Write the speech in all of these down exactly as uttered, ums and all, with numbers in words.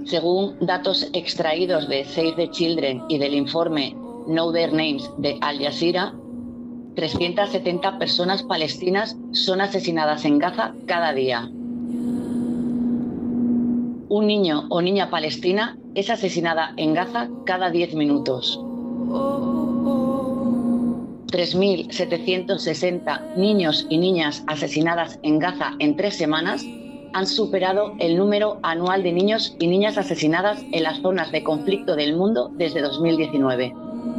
Según datos extraídos de Save the Children y del informe Know Their Names de Al Jazeera, trescientas setenta personas palestinas son asesinadas en Gaza cada día. Un niño o niña palestina es asesinada en Gaza cada diez minutos. tres mil setecientos sesenta niños y niñas asesinadas en Gaza en tres semanas han superado el número anual de niños y niñas asesinadas en las zonas de conflicto del mundo desde dos mil diecinueve.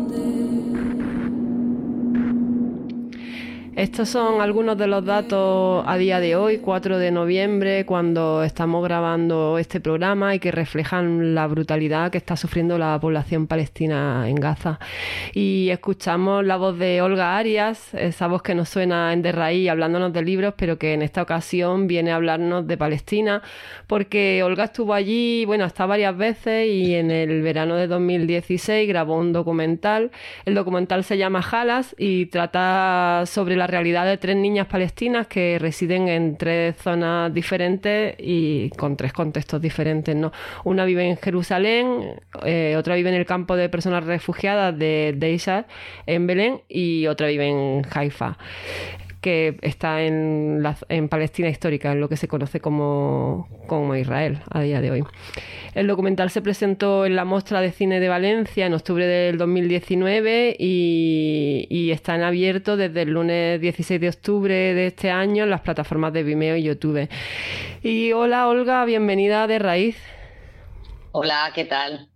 Estos son algunos de los datos a día de hoy, cuatro de noviembre, cuando estamos grabando este programa, y que reflejan la brutalidad que está sufriendo la población palestina en Gaza. Y escuchamos la voz de Olga Arias, esa voz que nos suena en De Raíz, hablándonos de libros, pero que en esta ocasión viene a hablarnos de Palestina, porque Olga estuvo allí, bueno, está varias veces, y en el verano de dos mil dieciséis grabó un documental. El documental se llama Halas y trata sobre la realidad de tres niñas palestinas que residen en tres zonas diferentes y con tres contextos diferentes, ¿no? Una vive en Jerusalén, eh, otra vive en el campo de personas refugiadas de Deisha en Belén, y otra vive en Haifa, que está en, la, en Palestina histórica, en lo que se conoce como, como Israel a día de hoy. El documental se presentó en la Mostra de Cine de Valencia en octubre del dos mil diecinueve y, y está en abierto desde el lunes dieciséis de octubre de este año en las plataformas de Vimeo y YouTube. Y hola Olga, bienvenida a De Raíz. Hola, ¿qué tal?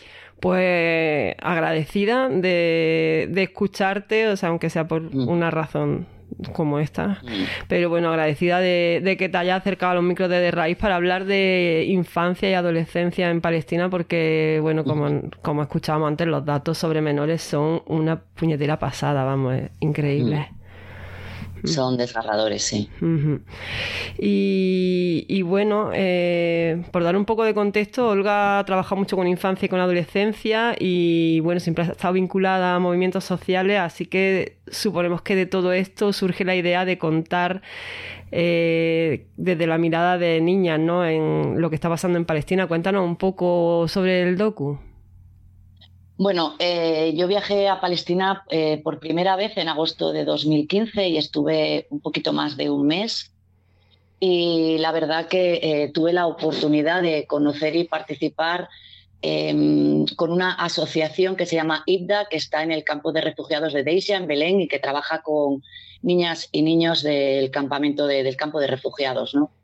Pues agradecida de, de escucharte, o sea, aunque sea por mm. una razón como esta, mm. pero bueno, agradecida de, de que te hayas acercado a los micros de De Raíz para hablar de infancia y adolescencia en Palestina, porque bueno, como, mm. como escuchábamos antes, los datos sobre menores son una puñetera pasada, vamos, es increíble. Mm. Son desgarradores, sí. Uh-huh. Y, y bueno, eh, por dar un poco de contexto, Olga ha trabajado mucho con infancia y con adolescencia y bueno, siempre ha estado vinculada a movimientos sociales, así que suponemos que de todo esto surge la idea de contar eh, desde la mirada de niñas, ¿no?, en lo que está pasando en Palestina. Cuéntanos un poco sobre el docu. Bueno, eh, yo viajé a Palestina eh, por primera vez en agosto de dos mil quince y estuve un poquito más de un mes. Y la verdad que eh, tuve la oportunidad de conocer y participar eh, con una asociación que se llama I B D A, que está en el campo de refugiados de Deisha, en Belén, y que trabaja con niñas y niños del campamento de, del campo de refugiados, ¿no?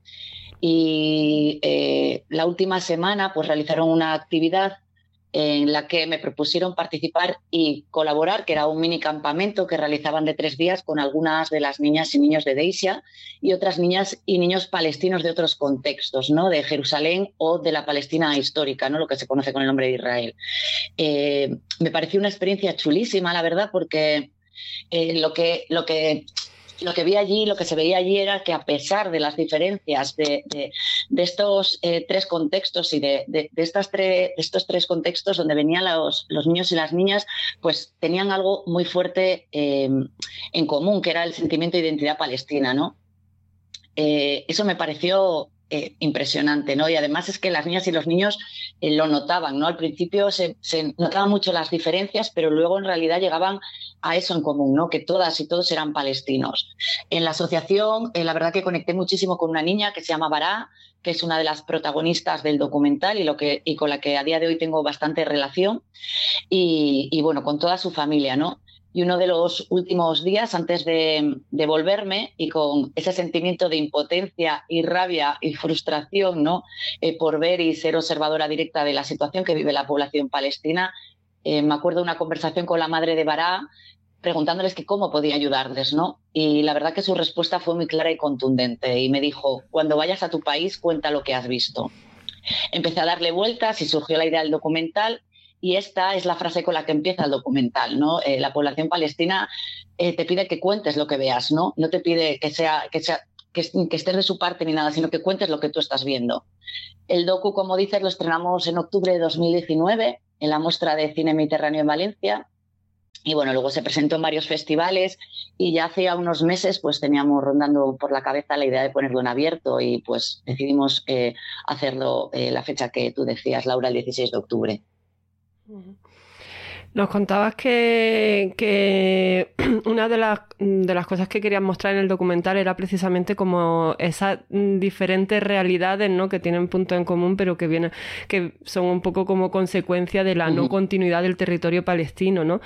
Y eh, la última semana pues realizaron una actividad en la que me propusieron participar y colaborar, que era un mini campamento que realizaban de tres días con algunas de las niñas y niños de Deisha y otras niñas y niños palestinos de otros contextos, ¿no?, de Jerusalén o de la Palestina histórica, ¿no?, lo que se conoce con el nombre de Israel. Eh, me pareció una experiencia chulísima, la verdad, porque eh, lo que... Lo que Lo que vi allí, lo que se veía allí era que a pesar de las diferencias de, de, de estos eh, tres contextos y de, de, de, estas tre, de estos tres contextos donde venían los, los niños y las niñas, pues tenían algo muy fuerte eh, en común, que era el sentimiento de identidad palestina, ¿no? Eh, eso me pareció eh, impresionante, ¿no? Y además es que las niñas y los niños eh, lo notaban, ¿no? Al principio se, se notaban mucho las diferencias, pero luego en realidad llegaban a eso en común, ¿no?, que todas y todos eran palestinos. En la asociación, eh, la verdad que conecté muchísimo con una niña que se llama Bará, que es una de las protagonistas del documental y, lo que, y con la que a día de hoy tengo bastante relación, y, y bueno, con toda su familia, ¿no? Y uno de los últimos días antes de, de volverme, y con ese sentimiento de impotencia y rabia y frustración, ¿no?, eh, por ver y ser observadora directa de la situación que vive la población palestina, eh, me acuerdo de una conversación con la madre de Bará preguntándoles que cómo podía ayudarles, ¿no? Y la verdad que su respuesta fue muy clara y contundente y me dijo: cuando vayas a tu país, cuenta lo que has visto. Empecé a darle vueltas y surgió la idea del documental. Y esta es la frase con la que empieza el documental, ¿no? Eh, la población palestina eh, te pide que cuentes lo que veas, ¿no? No te pide que, sea, que, sea, que, que estés de su parte ni nada, sino que cuentes lo que tú estás viendo. El docu, como dices, lo estrenamos en octubre de dos mil diecinueve en la Mostra de Cine Mediterráneo en Valencia. Y bueno, luego se presentó en varios festivales y ya hace unos meses pues teníamos rondando por la cabeza la idea de ponerlo en abierto y pues decidimos eh, hacerlo eh, la fecha que tú decías, Laura, el dieciséis de octubre. Nos contabas que, que una de las, de las cosas que querías mostrar en el documental era precisamente como esas diferentes realidades, ¿no?, que tienen puntos en común, pero que vienen, que son un poco como consecuencia de la uh-huh. no continuidad del territorio palestino, ¿no?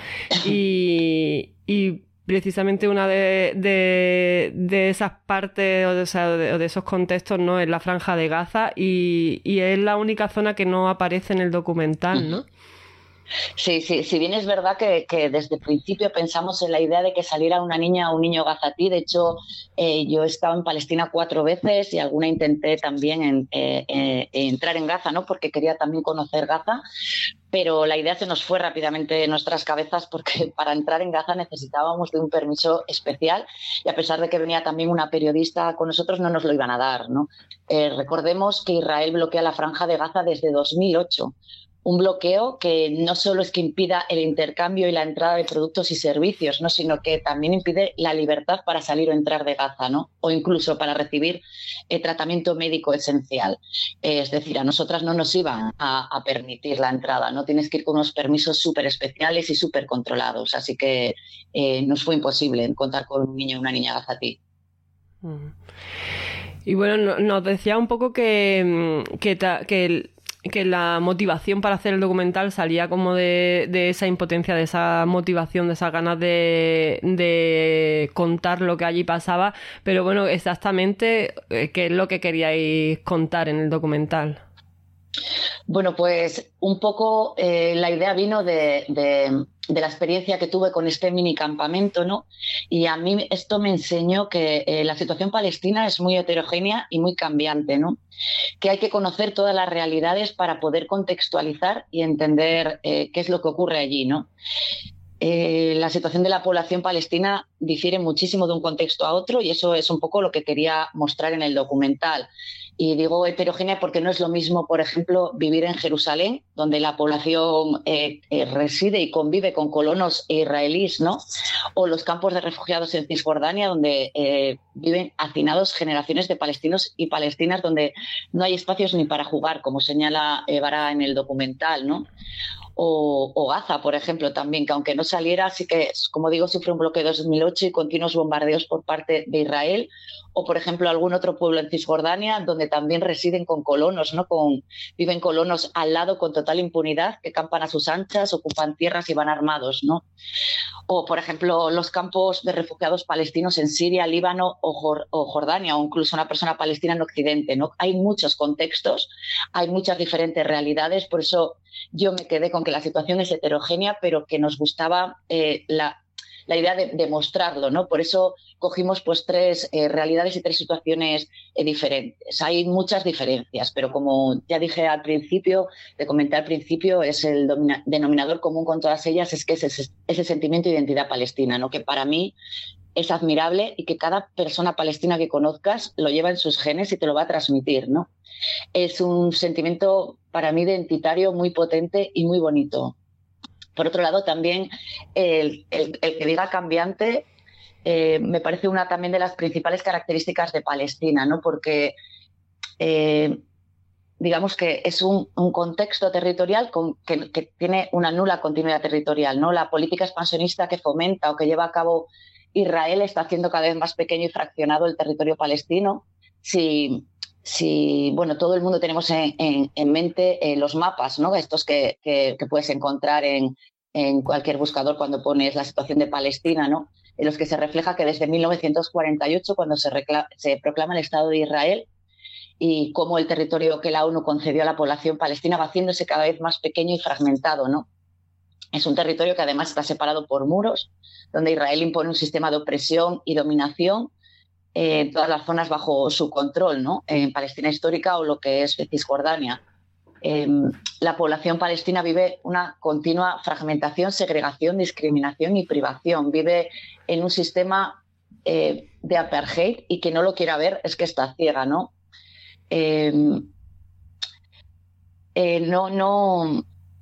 Y, y precisamente una de, de, de esas partes o de, o sea, de, o de esos contextos, ¿no?, es la Franja de Gaza y, y es la única zona que no aparece en el documental, ¿no? Uh-huh. Sí, sí, si bien es verdad que, que desde el principio pensamos en la idea de que saliera una niña o un niño gazatí. De hecho, eh, yo he estado en Palestina cuatro veces y alguna intenté también en, eh, eh, entrar en Gaza, ¿no?, porque quería también conocer Gaza, pero la idea se nos fue rápidamente de nuestras cabezas porque para entrar en Gaza necesitábamos de un permiso especial y a pesar de que venía también una periodista con nosotros no nos lo iban a dar, ¿no? Eh, recordemos que Israel bloquea la Franja de Gaza desde dos mil ocho. Un bloqueo que no solo es que impida el intercambio y la entrada de productos y servicios, ¿no?, sino que también impide la libertad para salir o entrar de Gaza, ¿no?, o incluso para recibir eh, tratamiento médico esencial. Eh, es decir, a nosotras no nos iban a, a permitir la entrada, ¿no? Tienes que ir con unos permisos súper especiales y súper controlados, así que eh, nos fue imposible contar con un niño o una niña gazatí. Uh-huh. Y bueno, nos decía un poco que, que, ta, que el que la motivación para hacer el documental salía como de, de esa impotencia, de esa motivación, de esas ganas de, de contar lo que allí pasaba, pero bueno, exactamente, ¿qué es lo que queríais contar en el documental? Bueno, pues un poco eh, la idea vino de, de, de la experiencia que tuve con este mini campamento, ¿no? Y a mí esto me enseñó que eh, la situación palestina es muy heterogénea y muy cambiante, ¿no? Que hay que conocer todas las realidades para poder contextualizar y entender eh, qué es lo que ocurre allí, ¿no? Eh, la situación de la población palestina difiere muchísimo de un contexto a otro y eso es un poco lo que quería mostrar en el documental. Y digo heterogénea porque no es lo mismo, por ejemplo, vivir en Jerusalén, donde la población eh, eh, reside y convive con colonos israelíes, ¿no? O los campos de refugiados en Cisjordania, donde eh, viven hacinados generaciones de palestinos y palestinas, donde no hay espacios ni para jugar, como señala Evara en el documental, ¿no? O, o Gaza, por ejemplo, también, que aunque no saliera, sí que, como digo, sufre un bloqueo de dos mil ocho y continuos bombardeos por parte de Israel, o, por ejemplo, algún otro pueblo en Cisjordania, donde también residen con colonos, ¿no? Con, viven colonos al lado con total impunidad, que campan a sus anchas, ocupan tierras y van armados, ¿no? O, por ejemplo, los campos de refugiados palestinos en Siria, Líbano o, Jor- o Jordania, o incluso una persona palestina en Occidente, ¿no? Hay muchos contextos, hay muchas diferentes realidades, por eso yo me quedé con que la situación es heterogénea, pero que nos gustaba eh, la, la idea de, de mostrarlo, ¿no? Por eso cogimos pues tres eh, realidades y tres situaciones eh, diferentes. Hay muchas diferencias, pero como ya dije al principio, te comenté al principio, es el domina- denominador común con todas ellas, es que es ese, ese sentimiento de identidad palestina, ¿no? Que para mí es admirable y que cada persona palestina que conozcas lo lleva en sus genes y te lo va a transmitir, ¿no? Es un sentimiento para mí identitario muy potente y muy bonito. Por otro lado, también el, el, el que diga cambiante eh, me parece una también de las principales características de Palestina, ¿no? Porque eh, digamos que es un, un contexto territorial con, que, que tiene una nula continuidad territorial, ¿no? La política expansionista que fomenta o que lleva a cabo Israel está haciendo cada vez más pequeño y fraccionado el territorio palestino. Si, si bueno, todo el mundo tenemos en, en, en mente eh, los mapas, ¿no? Estos que, que, que puedes encontrar en, en cualquier buscador cuando pones la situación de Palestina, ¿no? En los que se refleja que desde mil novecientos cuarenta y ocho, cuando se, recla- se proclama el Estado de Israel, y cómo el territorio que la ONU concedió a la población palestina va haciéndose cada vez más pequeño y fragmentado, ¿no? Es un territorio que además está separado por muros, donde Israel impone un sistema de opresión y dominación eh, en todas las zonas bajo su control, ¿no? En Palestina histórica o lo que es Cisjordania. Eh, la población palestina vive una continua fragmentación, segregación, discriminación y privación. Vive en un sistema eh, de apartheid y que no lo quiera ver es que está ciega, ¿no? Eh, eh, no, no,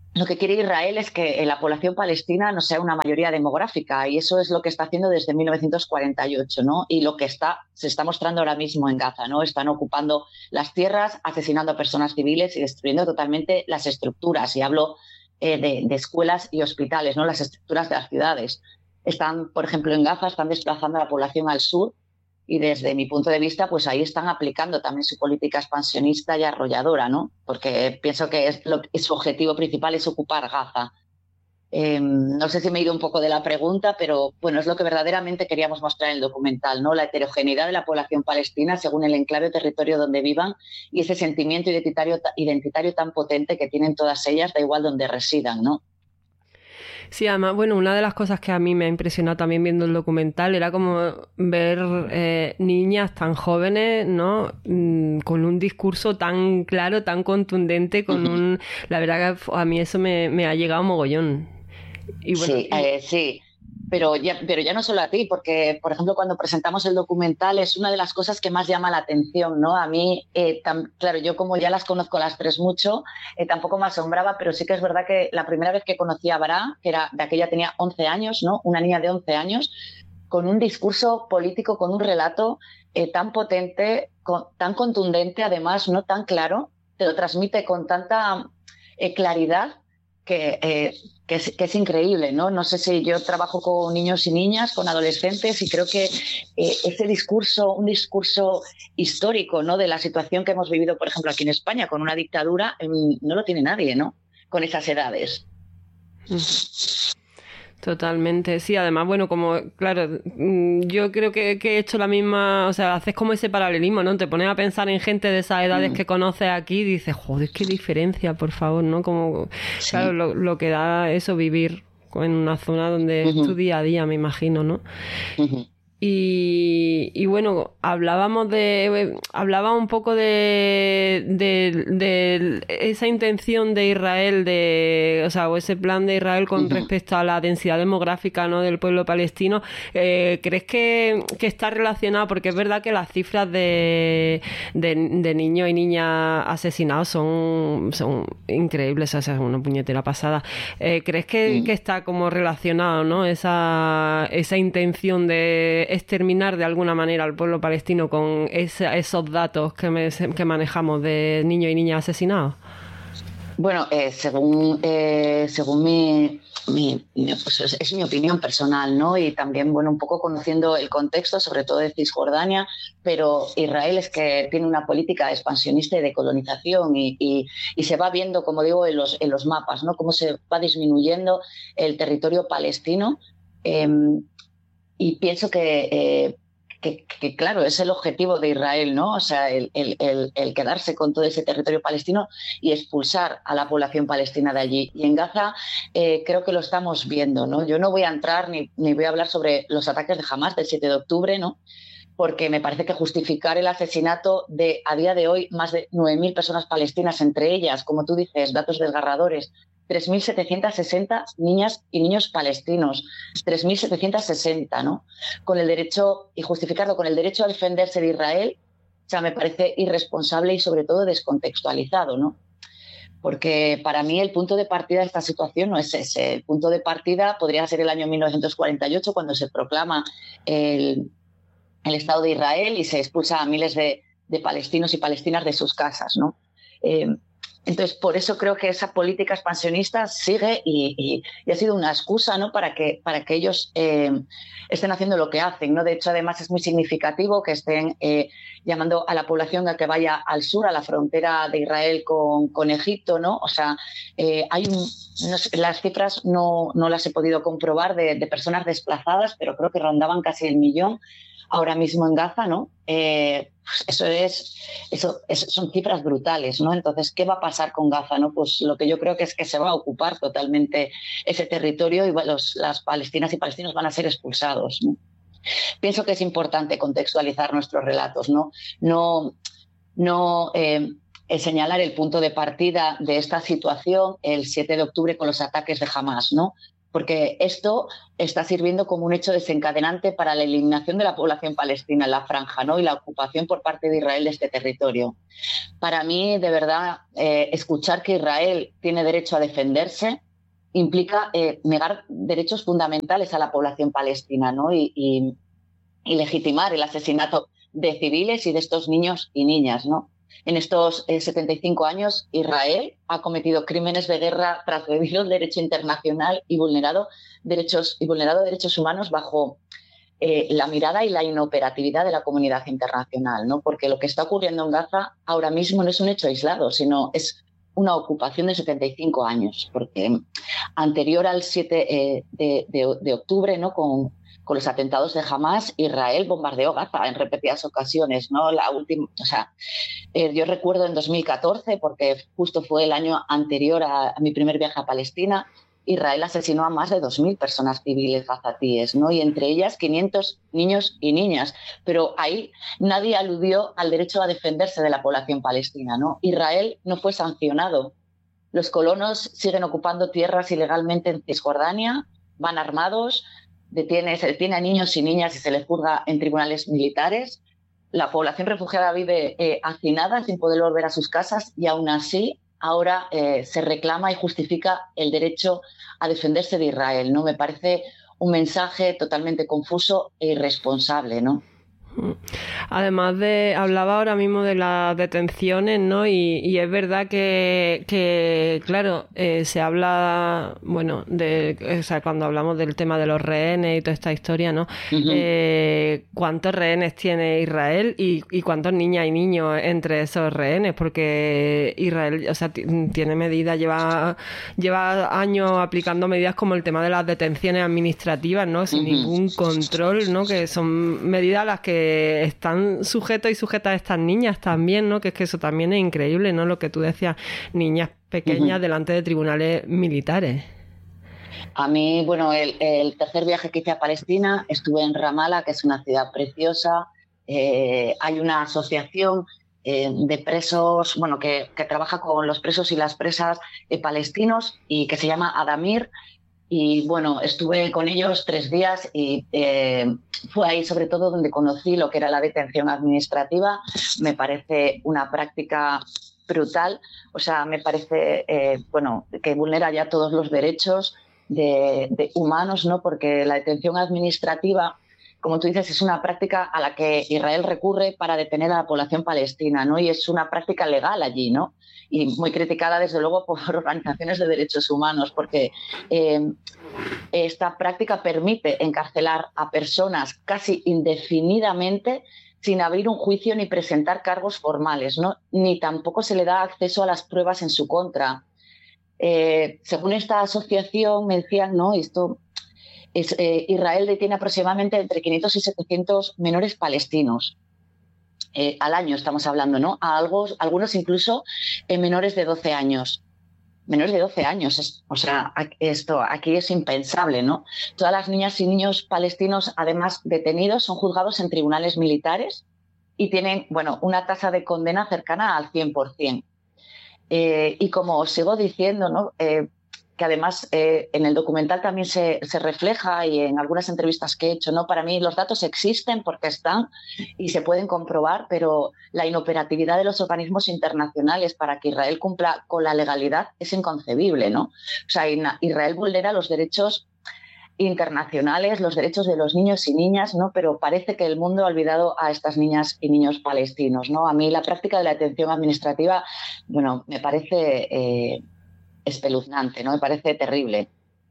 lo que quiere Israel es que la población palestina no sea una mayoría demográfica, y eso es lo que está haciendo desde mil novecientos cuarenta y ocho, ¿no? Y lo que está, se está mostrando ahora mismo en Gaza, ¿no? Están ocupando las tierras, asesinando a personas civiles y destruyendo totalmente las estructuras. Y hablo eh, de, de escuelas y hospitales, ¿no? Las estructuras de las ciudades. Están, por ejemplo, en Gaza, están desplazando a la población al sur, y desde mi punto de vista, pues ahí están aplicando también su política expansionista y arrolladora, ¿no? Porque pienso que es lo, su objetivo principal es ocupar Gaza. Eh, no sé si me he ido un poco de la pregunta, pero bueno, es lo que verdaderamente queríamos mostrar en el documental, ¿no? La heterogeneidad de la población palestina según el enclave o territorio donde vivan, y ese sentimiento identitario, identitario tan potente que tienen todas ellas, da igual donde residan, ¿no? Sí, además, bueno, una de las cosas que a mí me ha impresionado también viendo el documental era como ver eh, niñas tan jóvenes, ¿no? Mm, con un discurso tan claro, tan contundente, con un... La verdad que a mí eso me, me ha llegado mogollón. Y bueno, sí, y... Eh, sí. Pero ya, pero ya no solo a ti, porque, por ejemplo, cuando presentamos el documental es una de las cosas que más llama la atención, ¿no? A mí, eh, tan, claro, yo como ya las conozco las tres mucho, eh, tampoco me asombraba, pero sí que es verdad que la primera vez que conocí a Bará, que era de aquella tenía once años, ¿no? Una niña de once años, con un discurso político, con un relato eh, tan potente, con, tan contundente, además, no tan claro, te lo transmite con tanta eh, claridad, que, eh, que, es, que es increíble, ¿no? No sé si yo trabajo con niños y niñas, con adolescentes, y creo que eh, ese discurso, un discurso histórico, ¿no? De la situación que hemos vivido, por ejemplo, aquí en España, con una dictadura, eh, no lo tiene nadie, ¿no? Con esas edades. Totalmente, sí, además, bueno, como, claro, yo creo que, que he hecho la misma, o sea, haces como ese paralelismo, ¿no? Te pones a pensar en gente de esas edades mm. que conoces aquí y dices, joder, qué diferencia, por favor, ¿no? Como, sí. Claro, lo, lo que da eso vivir en una zona donde uh-huh. es tu día a día, me imagino, ¿no? Uh-huh. Y, y bueno, hablábamos de hablaba un poco de, de, de esa intención de Israel, de, o sea, o ese plan de Israel con uh-huh. respecto a la densidad demográfica, ¿no? del pueblo palestino. Eh, ¿Crees que, que está relacionado? Porque es verdad que las cifras de, de, de niños y niñas asesinados son, son increíbles, o sea, es una puñetera pasada. Eh, ¿Crees que, uh-huh. que está como relacionado, ¿no? esa, esa intención de exterminar de alguna manera al pueblo palestino con ese, esos datos que, me, que manejamos de niños y niñas asesinados? Bueno, eh, según eh, según mi, mi, mi pues es, es mi opinión personal, ¿no? Y también, bueno, un poco conociendo el contexto, sobre todo de Cisjordania, pero Israel es que tiene una política expansionista y de colonización, y, y, y se va viendo, como digo, en los, en los mapas, ¿no? Cómo se va disminuyendo el territorio palestino. Eh, Y pienso que, eh, que, que, claro, es el objetivo de Israel, ¿no? O sea, el, el, el, el quedarse con todo ese territorio palestino y expulsar a la población palestina de allí. Y en Gaza eh, creo que lo estamos viendo, ¿no? Yo no voy a entrar ni, ni voy a hablar sobre los ataques de Hamás del siete de octubre, ¿no? Porque me parece que justificar el asesinato de, a día de hoy, más de nueve mil personas palestinas, entre ellas, como tú dices, datos desgarradores, tres mil setecientas sesenta niñas y niños palestinos, tres mil setecientas sesenta, ¿no? Con el derecho, y justificarlo con el derecho a defenderse de Israel, o sea, me parece irresponsable y sobre todo descontextualizado, ¿no? Porque para mí el punto de partida de esta situación no es ese. El punto de partida podría ser el año mil novecientos cuarenta y ocho, cuando se proclama el, el Estado de Israel y se expulsa a miles de, de palestinos y palestinas de sus casas, ¿no? Eh, Entonces, por eso creo que esa política expansionista sigue y, y, y ha sido una excusa, ¿no? para, que, para que ellos eh, estén haciendo lo que hacen, ¿no? De hecho, además, es muy significativo que estén eh, llamando a la población a que vaya al sur, a la frontera de Israel con, con Egipto, ¿no? O sea, eh, hay un, no sé, las cifras no, no las he podido comprobar de, de personas desplazadas, pero creo que rondaban casi el millón ahora mismo en Gaza, ¿no? Eh, eso es, eso es, son cifras brutales, ¿no? Entonces, ¿qué va a pasar con Gaza, no? Pues lo que yo creo que es que se va a ocupar totalmente ese territorio y los, las palestinas y palestinos van a ser expulsados, ¿no? Pienso que es importante contextualizar nuestros relatos, ¿no? No, no eh, señalar el punto de partida de esta situación el siete de octubre con los ataques de Hamás, ¿no? porque esto está sirviendo como un hecho desencadenante para la eliminación de la población palestina en la franja, ¿no? Y la ocupación por parte de Israel de este territorio. Para mí, de verdad, eh, escuchar que Israel tiene derecho a defenderse implica eh, negar derechos fundamentales a la población palestina, ¿no? Y, y, y legitimar el asesinato de civiles y de estos niños y niñas, ¿no? En estos eh, setenta y cinco años, Israel ha cometido crímenes de guerra, transgredido el derecho internacional y vulnerado derechos, y vulnerado derechos humanos bajo eh, la mirada y la inoperatividad de la comunidad internacional, ¿no? Porque lo que está ocurriendo en Gaza ahora mismo no es un hecho aislado, sino es una ocupación de setenta y cinco años, porque anterior al siete eh, de, de, de octubre, ¿no? con Con los atentados de Hamas, Israel bombardeó Gaza en repetidas ocasiones, ¿no? La última, o sea, eh, yo recuerdo en dos mil catorce, porque justo fue el año anterior a, a mi primer viaje a Palestina, Israel asesinó a más de dos mil personas civiles gazatíes, ¿no? Y entre ellas quinientos niños y niñas. Pero ahí nadie aludió al derecho a defenderse de la población palestina, ¿no? Israel no fue sancionado. Los colonos siguen ocupando tierras ilegalmente en Cisjordania, van armados, Detiene, se detiene a niños y niñas y se les juzga en tribunales militares. La población refugiada vive eh, hacinada sin poder volver a sus casas y aún así ahora eh, se reclama y justifica el derecho a defenderse de Israel, ¿no? Me parece un mensaje totalmente confuso e irresponsable, ¿no? Además de, hablaba ahora mismo de las detenciones, ¿no? Y, y es verdad que, que claro, eh, se habla, bueno, de, o sea, cuando hablamos del tema de los rehenes y toda esta historia, ¿no? Uh-huh. Eh, ¿cuántos rehenes tiene Israel y, y cuántos niñas y niños entre esos rehenes? Porque Israel, o sea, t- tiene medidas, lleva, lleva años aplicando medidas como el tema de las detenciones administrativas, ¿no? Sin uh-huh. ningún control, ¿no? Que son medidas a las que están sujetos y sujetas a estas niñas también, ¿no? Que es que eso también es increíble, ¿no? Lo que tú decías, niñas pequeñas uh-huh. delante de tribunales militares. A mí, bueno, el, el tercer viaje que hice a Palestina, estuve en Ramallah, que es una ciudad preciosa. Eh, hay una asociación eh, de presos, bueno, que, que trabaja con los presos y las presas eh, palestinos y que se llama Adamir. Y bueno, estuve con ellos tres días y eh, fue ahí sobre todo donde conocí lo que era la detención administrativa. Me parece una práctica brutal, o sea, me parece eh, bueno, que vulnera ya todos los derechos de, de humanos, ¿no? Porque la detención administrativa, como tú dices, es una práctica a la que Israel recurre para detener a la población palestina, ¿no? Y es una práctica legal allí, ¿no? Y muy criticada, desde luego, por organizaciones de derechos humanos, porque eh, esta práctica permite encarcelar a personas casi indefinidamente sin abrir un juicio ni presentar cargos formales, ¿no? Ni tampoco se le da acceso a las pruebas en su contra. Eh, según esta asociación, me decían, ¿no? Esto es, eh, Israel detiene aproximadamente entre quinientos y setecientos menores palestinos. Eh, al año estamos hablando, ¿no? A algo, algunos incluso eh, menores de doce años. Menores de doce años, es, o sea, esto aquí es impensable, ¿no? Todas las niñas y niños palestinos, además detenidos, son juzgados en tribunales militares y tienen, bueno, una tasa de condena cercana al cien por ciento. Eh, y como os sigo diciendo, ¿no? Eh, que además eh, en el documental también se, se refleja y en algunas entrevistas que he hecho, ¿no? Para mí los datos existen porque están y se pueden comprobar, pero la inoperatividad de los organismos internacionales para que Israel cumpla con la legalidad es inconcebible, ¿no? O sea, Israel vulnera los derechos internacionales, los derechos de los niños y niñas, ¿no? Pero parece que el mundo ha olvidado a estas niñas y niños palestinos, ¿no? A mí la práctica de la detención administrativa, bueno, me parece eh, espeluznante, ¿no? Me parece terrible.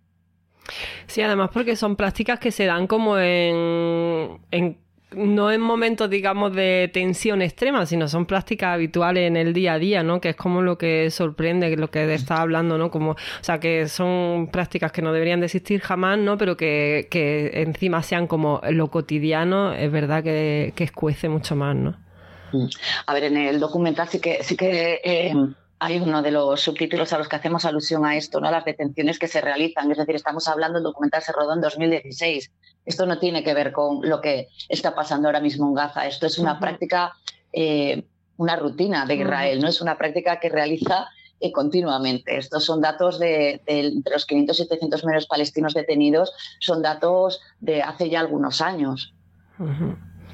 Sí, además porque son prácticas que se dan como en, en no en momentos, digamos, de tensión extrema, sino son prácticas habituales en el día a día, ¿no? Que es como lo que sorprende, lo que está hablando, ¿no? Como, o sea, que son prácticas que no deberían de existir jamás, ¿no? Pero que, que encima sean como lo cotidiano, es verdad que, que escuece mucho más, ¿no? A ver, en el documental sí que sí que eh, hay uno de los subtítulos a los que hacemos alusión a esto, ¿no? Las detenciones que se realizan, es decir, estamos hablando, el documental se rodó en dos mil dieciséis. Esto no tiene que ver con lo que está pasando ahora mismo en Gaza. Esto es una uh-huh. práctica, eh, una rutina de Israel, uh-huh. ¿no? Es una práctica que realiza eh, continuamente. Estos son datos de, de, de los quinientos y setecientos menores palestinos detenidos, son datos de hace ya algunos años. Uh-huh.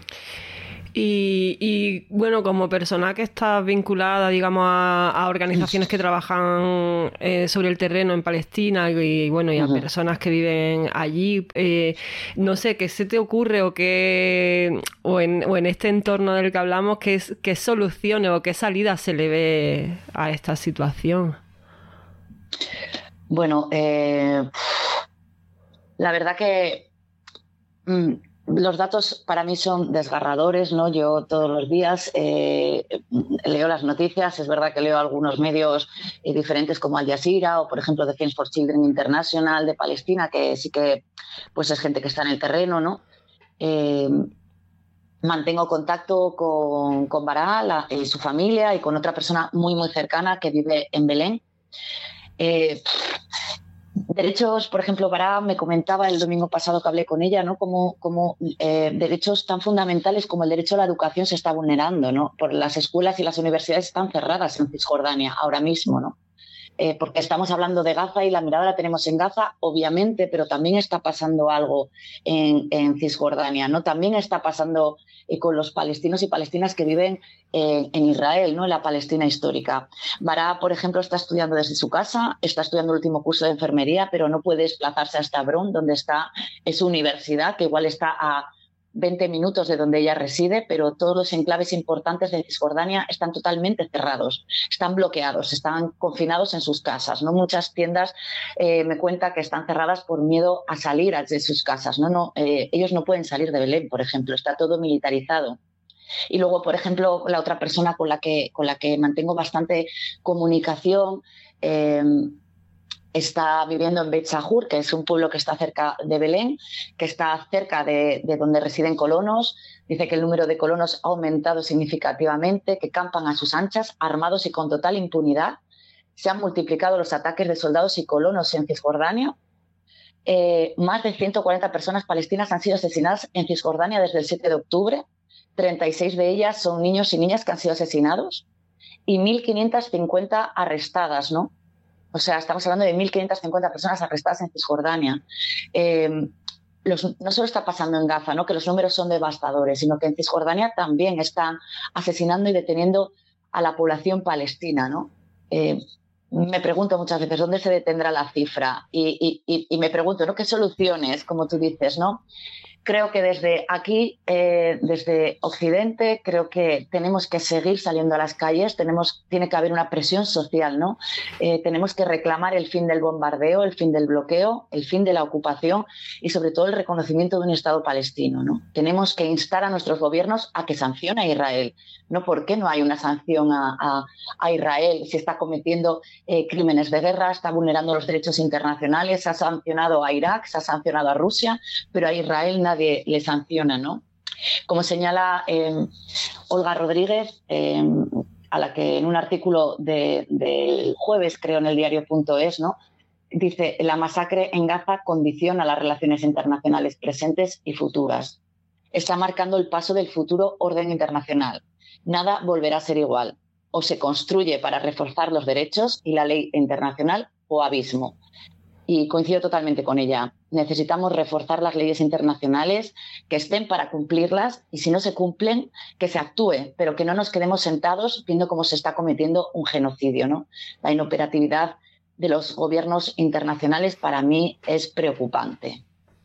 Y, y bueno, como persona que está vinculada, digamos, a, a organizaciones que trabajan eh, sobre el terreno en Palestina y, y bueno, y a uh-huh. personas que viven allí, eh, no sé, ¿qué se te ocurre o qué, o en, o en este entorno del que hablamos, qué, qué soluciones o qué salida se le ve a esta situación? Bueno, eh, la verdad que mm, los datos para mí son desgarradores, ¿no? Yo todos los días eh, leo las noticias, es verdad que leo algunos medios eh, diferentes como Al Jazeera o, por ejemplo, Defense for Children International de Palestina, que sí que pues es gente que está en el terreno, ¿no? Eh, mantengo contacto con, con Baraa y su familia y con otra persona muy, muy cercana que vive en Belén. Eh, Derechos, por ejemplo, Baraa me comentaba el domingo pasado que hablé con ella, ¿no? Como, como eh, derechos tan fundamentales como el derecho a la educación se está vulnerando, ¿no? Por las escuelas y las universidades están cerradas en Cisjordania ahora mismo, ¿no? Eh, porque estamos hablando de Gaza y la mirada la tenemos en Gaza, obviamente, pero también está pasando algo en, en Cisjordania, ¿no? También está pasando eh, con los palestinos y palestinas que viven eh, en Israel, ¿no? En la Palestina histórica. Baraa, por ejemplo, está estudiando desde su casa, está estudiando el último curso de enfermería, pero no puede desplazarse hasta Hebrón, donde está es su universidad, que igual está a veinte minutos de donde ella reside, pero todos los enclaves importantes de Cisjordania están totalmente cerrados, están bloqueados, están confinados en sus casas, ¿no? Muchas tiendas eh, me cuenta que están cerradas por miedo a salir de sus casas, ¿no? No, eh, ellos no pueden salir de Belén, por ejemplo, está todo militarizado. Y luego, por ejemplo, la otra persona con la que, con la que mantengo bastante comunicación eh, está viviendo en Beit Sahur, que es un pueblo que está cerca de Belén, que está cerca de, de donde residen colonos. Dice que el número de colonos ha aumentado significativamente, que campan a sus anchas, armados y con total impunidad. Se han multiplicado los ataques de soldados y colonos en Cisjordania. Eh, más de ciento cuarenta personas palestinas han sido asesinadas en Cisjordania desde el siete de octubre. treinta y seis de ellas son niños y niñas que han sido asesinados y mil quinientas cincuenta arrestadas, ¿no? O sea, estamos hablando de mil quinientas cincuenta personas arrestadas en Cisjordania. Eh, los, no solo está pasando en Gaza, ¿no? Que los números son devastadores, sino que en Cisjordania también están asesinando y deteniendo a la población palestina, ¿no? Eh, me pregunto muchas veces dónde se detendrá la cifra y, y, y me pregunto, ¿no? ¿Qué soluciones, como tú dices, ¿no? Creo que desde aquí, eh, desde Occidente, creo que tenemos que seguir saliendo a las calles, tenemos, tiene que haber una presión social, ¿no? Eh, tenemos que reclamar el fin del bombardeo, el fin del bloqueo, el fin de la ocupación y sobre todo el reconocimiento de un Estado palestino, ¿no? Tenemos que instar a nuestros gobiernos a que sancionen a Israel. ¿No? ¿Por qué no hay una sanción a, a, a Israel si está cometiendo eh, crímenes de guerra, está vulnerando los derechos internacionales, se ha sancionado a Irak, se ha sancionado a Rusia, pero a Israel nadie le sanciona, ¿no? Como señala eh, Olga Rodríguez, eh, a la que en un artículo de, del jueves, creo, en el diario punto es, ¿no? Dice, la masacre en Gaza condiciona las relaciones internacionales presentes y futuras. Está marcando el paso del futuro orden internacional. Nada volverá a ser igual. O se construye para reforzar los derechos y la ley internacional o abismo. Y coincido totalmente con ella. Necesitamos reforzar las leyes internacionales, que estén para cumplirlas y si no se cumplen, que se actúe, pero que no nos quedemos sentados viendo cómo se está cometiendo un genocidio, ¿no? La inoperatividad de los gobiernos internacionales para mí es preocupante.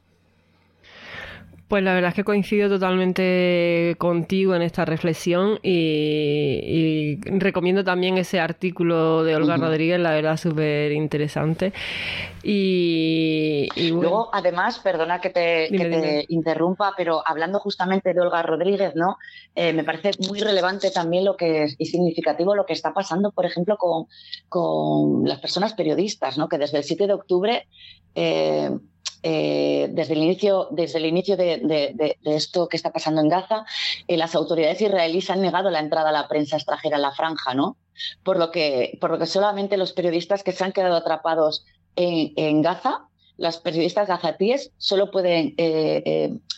Pues la verdad es que coincido totalmente contigo en esta reflexión y, y recomiendo también ese artículo de Olga uh-huh. Rodríguez, la verdad súper interesante. Y, y bueno. Luego, además, perdona que te, dime, que te dime. interrumpa, pero hablando justamente de Olga Rodríguez, ¿no? Eh, me parece muy relevante también lo que es, y significativo lo que está pasando, por ejemplo, con, con las personas periodistas, ¿no? Que desde el siete de octubre... Eh, Eh, desde el inicio, desde el inicio de, de, de, de esto que está pasando en Gaza, eh, las autoridades israelíes han negado la entrada a la prensa extranjera en la franja, ¿no? Por lo que, por lo que solamente los periodistas que se han quedado atrapados en, en Gaza, las periodistas gazatíes, solo pueden eh, eh,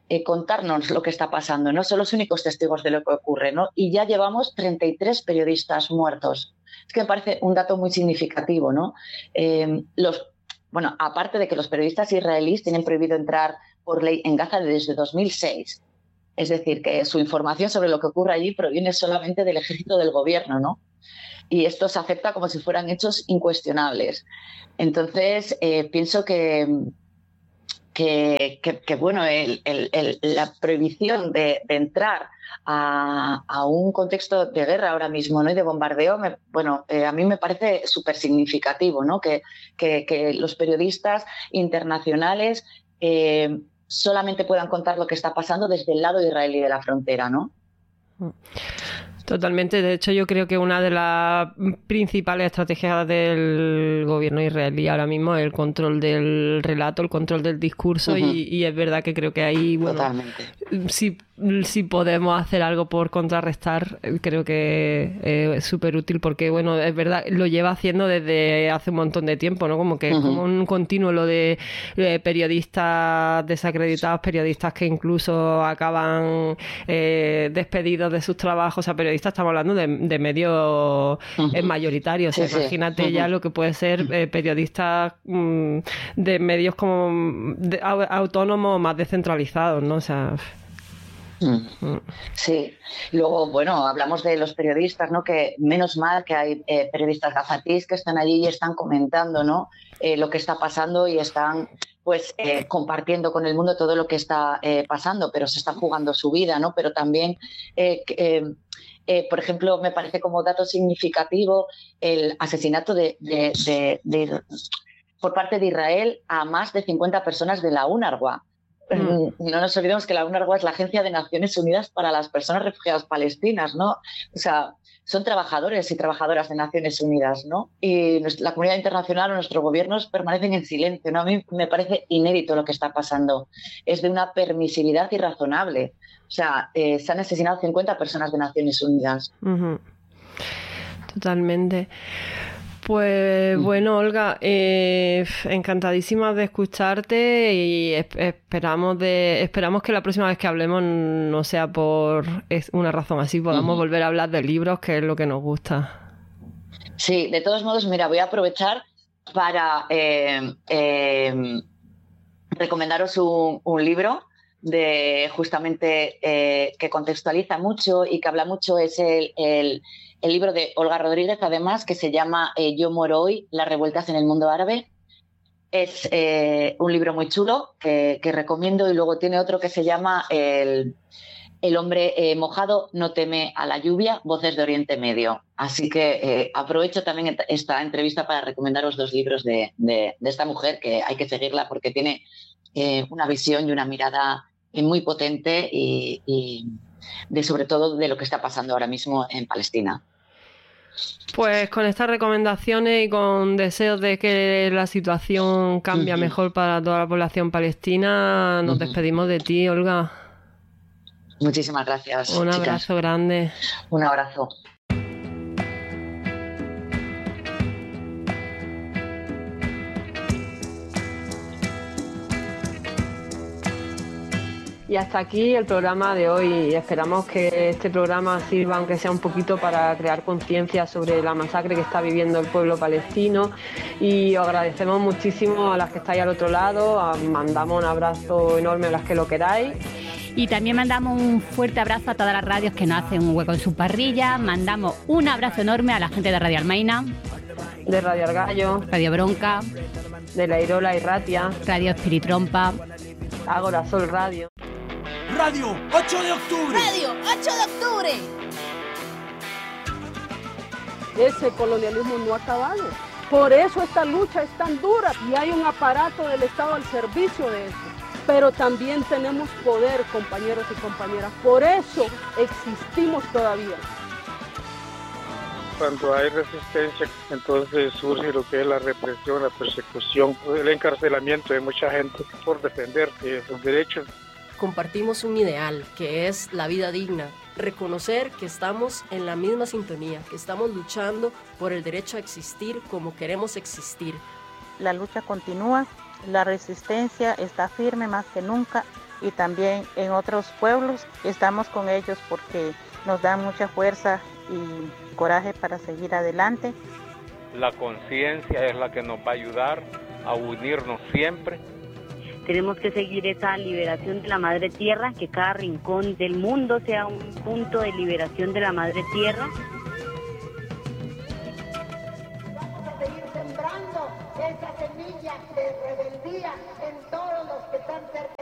eh, contarnos lo que está pasando, no son los únicos testigos de lo que ocurre, ¿no? Y ya llevamos treinta y tres periodistas muertos. Es que me parece un dato muy significativo, ¿no? Eh, los, bueno, aparte de que los periodistas israelíes tienen prohibido entrar por ley en Gaza desde dos mil seis. Es decir, que su información sobre lo que ocurre allí proviene solamente del ejército del gobierno, ¿no? Y esto se acepta como si fueran hechos incuestionables. Entonces, eh, pienso que... Que, que, que bueno, el, el, el, la prohibición de, de entrar a, a un contexto de guerra ahora mismo, ¿no? Y de bombardeo, me, bueno, eh, a mí me parece súper significativo, ¿no? Que, que, que los periodistas internacionales eh, solamente puedan contar lo que está pasando desde el lado israelí de la frontera, ¿no? Totalmente. De hecho, yo creo que una de las principales estrategias del gobierno israelí ahora mismo es el control del relato, el control del discurso, uh-huh. y, y es verdad que creo que ahí, bueno, Totalmente. si si podemos hacer algo por contrarrestar, creo que eh, es súper útil, porque bueno, es verdad, lo lleva haciendo desde hace un montón de tiempo, ¿no? Como que uh-huh. es como un continuo lo de eh, periodistas desacreditados, periodistas que incluso acaban eh, despedidos de sus trabajos, o sea, periodistas, estamos hablando de, de medios uh-huh. eh, mayoritarios, o sea, sí, imagínate sí. uh-huh. ya lo que puede ser eh, periodistas mm, de medios como de, autónomos más descentralizados, ¿no? O sea... Sí, luego, bueno, hablamos de los periodistas, ¿no? Que menos mal que hay eh, periodistas gazatíes que están allí y están comentando, ¿no? Eh, lo que está pasando y están, pues, eh, compartiendo con el mundo todo lo que está eh, pasando, pero se están jugando su vida, ¿no? Pero también, eh, eh, eh, por ejemplo, me parece como dato significativo el asesinato de, de, de, de, por parte de Israel a más de cincuenta personas de la UNRWA. No nos olvidemos que la UNRWA es la Agencia de Naciones Unidas para las Personas Refugiadas Palestinas, ¿no? O sea, son trabajadores y trabajadoras de Naciones Unidas, ¿no? Y la comunidad internacional o nuestros gobiernos permanecen en silencio, ¿no? A mí me parece inédito lo que está pasando. Es de una permisividad irrazonable. O sea, eh, se han asesinado cincuenta personas de Naciones Unidas. Uh-huh. Totalmente. Pues bueno, Olga, eh, encantadísima de escucharte y esperamos de esperamos que la próxima vez que hablemos no sea por una razón así, podamos uh-huh. volver a hablar de libros, que es lo que nos gusta. Sí, de todos modos, mira, voy a aprovechar para eh, eh, recomendaros un, un libro de justamente eh, que contextualiza mucho y que habla mucho, es el... el El libro de Olga Rodríguez, además, que se llama eh, Yo muero hoy, las revueltas en el mundo árabe. Es eh, un libro muy chulo que, que recomiendo, y luego tiene otro que se llama El, el hombre eh, mojado no teme a la lluvia, voces de Oriente Medio. Así que eh, aprovecho también esta entrevista para recomendaros dos libros de, de, de esta mujer, que hay que seguirla porque tiene eh, una visión y una mirada eh, muy potente y... y de sobre todo de lo que está pasando ahora mismo en Palestina. Pues con estas recomendaciones y con deseos de que la situación cambie uh-huh. mejor para toda la población palestina, nos uh-huh. despedimos de ti, Olga. Muchísimas gracias. Un abrazo chicas. grande. Un abrazo. Y hasta aquí el programa de hoy. Esperamos que este programa sirva, aunque sea un poquito, para crear conciencia sobre la masacre que está viviendo el pueblo palestino. Y os agradecemos muchísimo a las que estáis al otro lado. Mandamos un abrazo enorme a las que lo queráis. Y también mandamos un fuerte abrazo a todas las radios que nos hacen un hueco en su parrilla. Mandamos un abrazo enorme a la gente de Radio Almaina, de Radio Argallo, Radio Bronca, de La Irola y Ratia, Radio Espiritrompa, Ágora Sol Radio. Radio ocho de octubre. Radio ocho de octubre. Ese colonialismo no ha acabado. Por eso esta lucha es tan dura y hay un aparato del Estado al servicio de eso. Pero también tenemos poder, compañeros y compañeras. Por eso existimos todavía. Cuando hay resistencia, entonces surge lo que es la represión, la persecución, el encarcelamiento de mucha gente por defender sus derechos. Compartimos un ideal, que es la vida digna. Reconocer que estamos en la misma sintonía, que estamos luchando por el derecho a existir como queremos existir. La lucha continúa, la resistencia está firme más que nunca y también en otros pueblos. Estamos con ellos porque nos dan mucha fuerza y coraje para seguir adelante. La conciencia es la que nos va a ayudar a unirnos siempre. Tenemos que seguir esa liberación de la Madre Tierra, que cada rincón del mundo sea un punto de liberación de la Madre Tierra. Vamos a seguir sembrando esa semilla de rebeldía en todos los que están cerca.